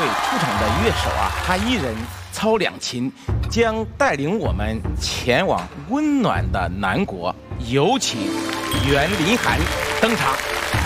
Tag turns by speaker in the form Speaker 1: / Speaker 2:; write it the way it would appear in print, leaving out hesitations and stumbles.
Speaker 1: 出场的乐手啊，他一人操两琴，将带领我们前往温暖的南国。有请袁林涵登场。